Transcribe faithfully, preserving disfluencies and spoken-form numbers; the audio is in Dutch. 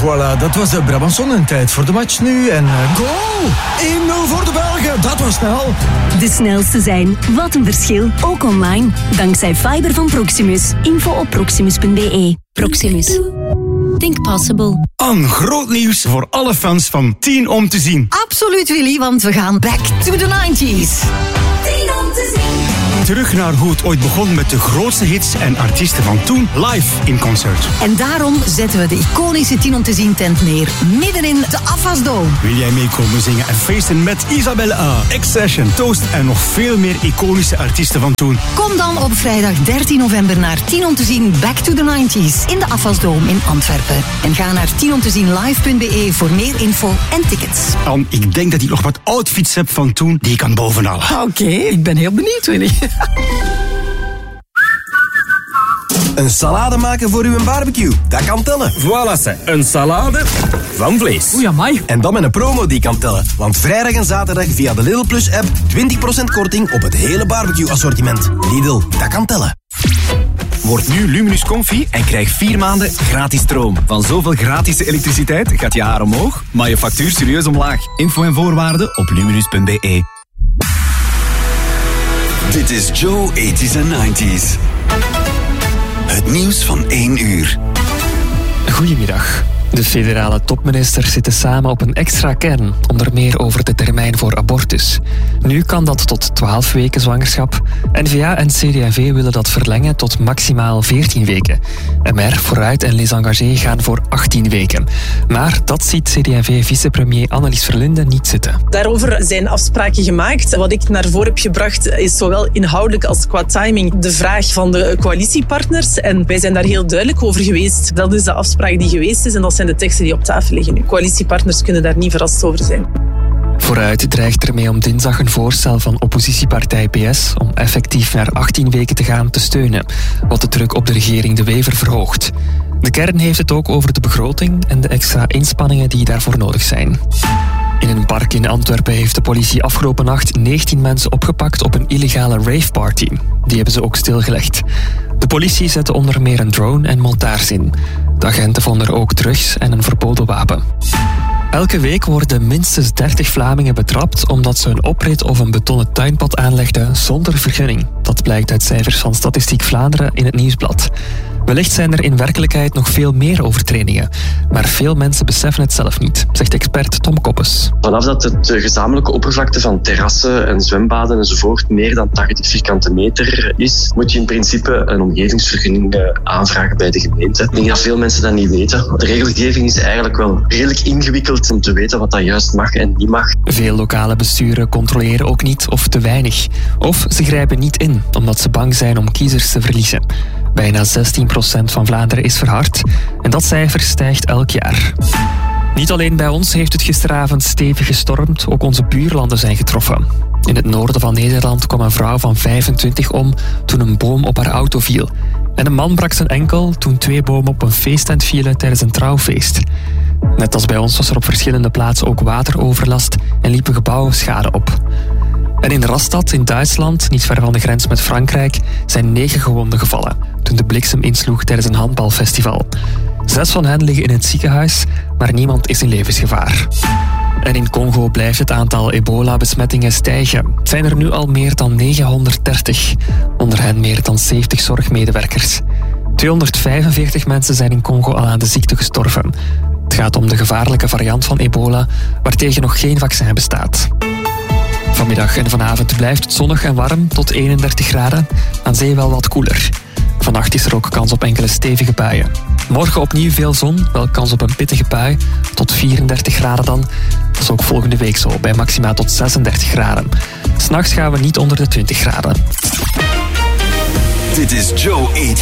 Voilà, dat was de Brabanson. Tijd voor de match nu. En uh, goal! één nul voor de Belgen. Dat was snel. De snelste zijn. Wat een verschil. Ook online. Dankzij fiber van Proximus. Info op proximus punt b e. Proximus. Think possible. An, groot nieuws voor alle fans van tien om te zien. Absoluut, Willy, want we gaan back to the nineties. tien om te zien. Terug naar hoe het ooit begon met de grootste hits en artiesten van toen live in concert. En daarom zetten we de iconische tien om te zien tent neer, midden in de Afasdome. Wil jij meekomen zingen en feesten met Isabelle A, X-Session, Toast en nog veel meer iconische artiesten van toen? Kom dan op vrijdag dertien november naar tien om te zien Back to the nineties in de Afasdome in Antwerpen. En ga naar tien om te zien live punt b e voor meer info en tickets. An, ik denk dat ik nog wat outfits heb van toen die ik kan bovenhalen. Oké, okay, ik ben heel benieuwd, Willy. Een salade maken voor uw barbecue. Dat kan tellen. Voilà, ze. Een salade van vlees. Oei, amai. En dan met een promo die kan tellen. Want vrijdag en zaterdag via de Lidl Plus app twintig procent korting op het hele barbecue assortiment. Lidl, dat kan tellen. Word nu Luminus Comfy en krijg vier maanden gratis stroom. Van zoveel gratis elektriciteit gaat je haar omhoog, maar je factuur serieus omlaag. Info en voorwaarden op luminus punt b e. Dit is Joe eighties and nineties. Het nieuws van één uur. Goedemiddag. De federale topministers zitten samen op een extra kern, onder meer over de termijn voor abortus. Nu kan dat tot twaalf weken zwangerschap. N V A en C D A V willen dat verlengen tot maximaal veertien weken. M R, Vooruit en Les Engagés gaan voor achttien weken. Maar dat ziet C D A V-vicepremier Annelies Verlinde niet zitten. Daarover zijn afspraken gemaakt. Wat ik naar voren heb gebracht is zowel inhoudelijk als qua timing de vraag van de coalitiepartners. En wij zijn daar heel duidelijk over geweest. Dat is de afspraak die geweest is en dat zijn de teksten die op tafel liggen nu. Coalitiepartners kunnen daar niet verrast over zijn. Vooruit dreigt ermee om dinsdag een voorstel van oppositiepartij P S om effectief naar achttien weken te gaan te steunen, wat de druk op de regering De Wever verhoogt. De kern heeft het ook over de begroting en de extra inspanningen die daarvoor nodig zijn. In een park in Antwerpen heeft de politie afgelopen nacht negentien mensen opgepakt op een illegale raveparty. Die hebben ze ook stilgelegd. De politie zette onder meer een drone en montaars in. De agenten vonden er ook drugs en een verboden wapen. Elke week worden minstens dertig Vlamingen betrapt omdat ze een oprit of een betonnen tuinpad aanlegden zonder vergunning. Dat blijkt uit cijfers van Statistiek Vlaanderen in het Nieuwsblad. Wellicht zijn er in werkelijkheid nog veel meer overtredingen, maar veel mensen beseffen het zelf niet, zegt expert Tom Koppes. Vanaf dat de gezamenlijke oppervlakte van terrassen en zwembaden enzovoort meer dan tachtig vierkante meter is, moet je in principe een omgevingsvergunning aanvragen bij de gemeente. Ik denk dat veel mensen dat niet weten. De regelgeving is eigenlijk wel redelijk ingewikkeld om te weten wat dat juist mag en niet mag. Veel lokale besturen controleren ook niet of te weinig. Of ze grijpen niet in, omdat ze bang zijn om kiezers te verliezen. Bijna zestien procent van Vlaanderen is verhard en dat cijfer stijgt elk jaar. Niet alleen bij ons heeft het gisteravond stevig gestormd, ook onze buurlanden zijn getroffen. In het noorden van Nederland kwam een vrouw van vijfentwintig om toen een boom op haar auto viel. En een man brak zijn enkel toen twee bomen op een feesttent vielen tijdens een trouwfeest. Net als bij ons was er op verschillende plaatsen ook wateroverlast en liepen gebouwen schade op. En in Rastad in Duitsland, niet ver van de grens met Frankrijk, zijn negen gewonden gevallen toen de bliksem insloeg tijdens een handbalfestival. Zes van hen liggen in het ziekenhuis, maar niemand is in levensgevaar. En in Congo blijft het aantal ebola-besmettingen stijgen. Het zijn er nu al meer dan negenhonderddertig, onder hen meer dan zeventig zorgmedewerkers. tweehonderdvijfenveertig mensen zijn in Congo al aan de ziekte gestorven. Het gaat om de gevaarlijke variant van ebola, waartegen nog geen vaccin bestaat. Vanmiddag en vanavond blijft het zonnig en warm tot eenendertig graden. Aan zee wel wat koeler. Vannacht is er ook kans op enkele stevige buien. Morgen opnieuw veel zon, wel kans op een pittige bui. Tot vierendertig graden dan. Dat is ook volgende week zo, bij maxima tot zesendertig graden. 'S Nachts gaan we niet onder de twintig graden. Dit is Joe eighties.